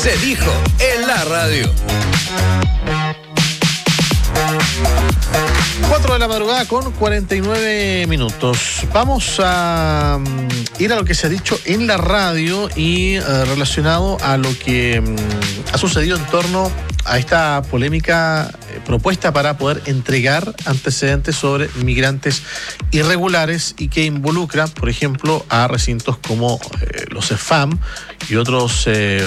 Se dijo en la radio. 4 de la madrugada con 49 minutos. Vamos a ir a lo que se ha dicho en la radio y relacionado a lo que ha sucedido en torno a esta polémica propuesta para poder entregar antecedentes sobre migrantes irregulares y que involucra, por ejemplo, a recintos como los CEFAM y otros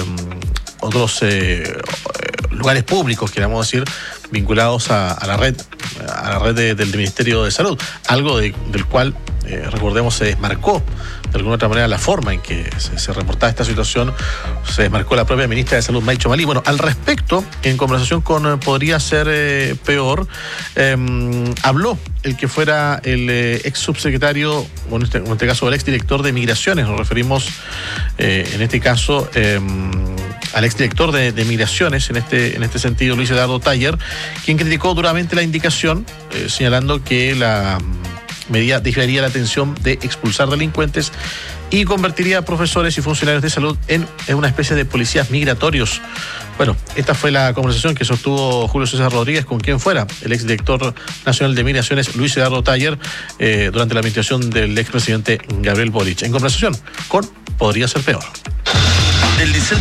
lugares públicos, queramos decir, vinculados a la red del Ministerio de Salud, algo del cual, recordemos, se desmarcó de alguna otra manera la forma en que se reportaba esta situación, se desmarcó la propia ministra de Salud, Maicho Malí. Bueno, al respecto, en conversación con Podría Ser Peor, habló el que fuera el ex subsecretario, o en este caso el ex director de Migraciones, nos referimos en este caso al exdirector de Migraciones, en este sentido, Luis Eduardo Taller, quien criticó duramente la indicación, señalando que la medida desviaría la atención de expulsar delincuentes y convertiría a profesores y funcionarios de salud en una especie de policías migratorios. Bueno, esta fue la conversación que sostuvo Julio César Rodríguez con quien fuera el exdirector nacional de Migraciones, Luis Eduardo Taller, durante la administración del expresidente Gabriel Boric. En conversación con Podría Ser Peor. Deslicé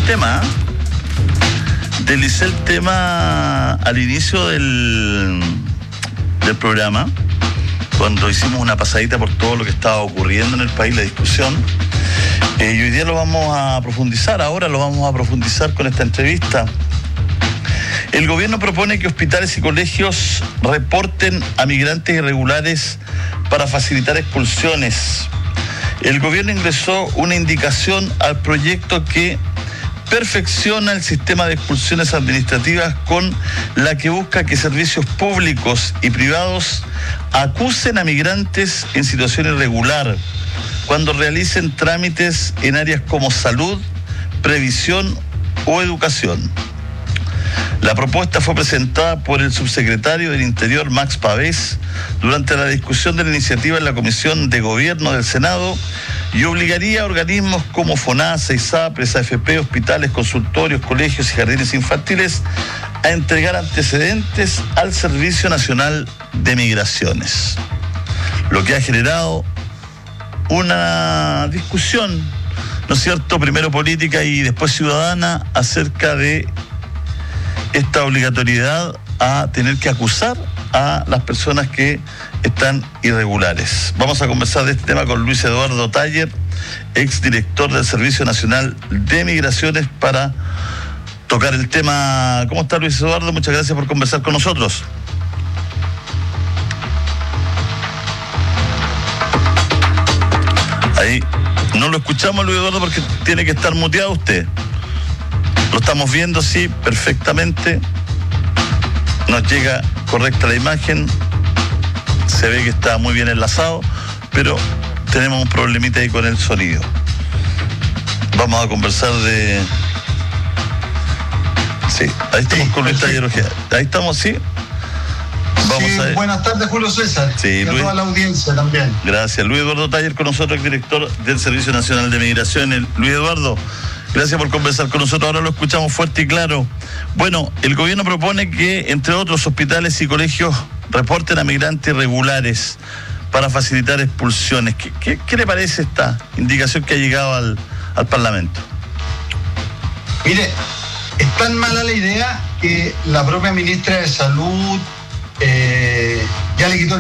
el tema al inicio del programa, cuando hicimos una pasadita por todo lo que estaba ocurriendo en el país, la discusión, y hoy día lo vamos a profundizar, ahora lo vamos a profundizar con esta entrevista. El gobierno propone que hospitales y colegios reporten a migrantes irregulares para facilitar expulsiones. El gobierno ingresó una indicación al proyecto que perfecciona el sistema de expulsiones administrativas, con la que busca que servicios públicos y privados acusen a migrantes en situación irregular cuando realicen trámites en áreas como salud, previsión o educación. La propuesta fue presentada por el subsecretario del Interior, Max Pavés, durante la discusión de la iniciativa en la Comisión de Gobierno del Senado, y obligaría a organismos como FONASA, ISAPRES, AFP, hospitales, consultorios, colegios y jardines infantiles a entregar antecedentes al Servicio Nacional de Migraciones. Lo que ha generado una discusión, ¿no es cierto?, primero política y después ciudadana, acerca de esta obligatoriedad a tener que acusar a las personas que están irregulares. Vamos a conversar de este tema con Luis Eduardo Taller, exdirector del Servicio Nacional de Migraciones, para tocar el tema. ¿Cómo está, Luis Eduardo? Muchas gracias por conversar con nosotros. Ahí no lo escuchamos, Luis Eduardo, porque tiene que estar muteado usted. Lo estamos viendo, sí, perfectamente. Nos llega correcta la imagen. Se ve que está muy bien enlazado, pero tenemos un problemita ahí con el sonido. Vamos a conversar de... Sí, ahí estamos con Luis Taller Ojeda. Ahí estamos, sí. Vamos sí, a ver. Buenas tardes, Julio César. Sí, y a toda la audiencia también. Gracias. Luis Eduardo Taller con nosotros, director del Servicio Nacional de Migraciones. Luis Eduardo, gracias por conversar con nosotros. Ahora lo escuchamos fuerte y claro. Bueno, el gobierno propone que, entre otros, hospitales y colegios reporten a migrantes irregulares para facilitar expulsiones. ¿Qué le parece esta indicación que ha llegado al Parlamento? Mire, es tan mala la idea que la propia ministra de Salud ya le quitó